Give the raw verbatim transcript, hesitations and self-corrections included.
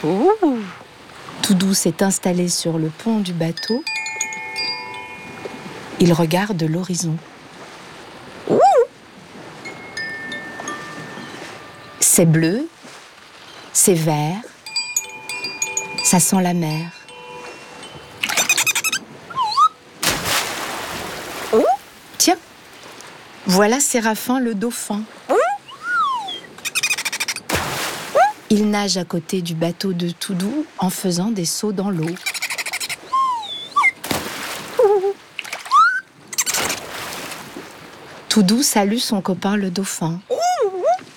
Ouh. Toudou s'est installé sur le pont du bateau. Il regarde l'horizon. Ouh. C'est bleu, c'est vert, ça sent la mer. Ouh. Tiens, voilà Séraphin le dauphin. Il nage à côté du bateau de Toudou en faisant des sauts dans l'eau. Toudou salue son copain le dauphin.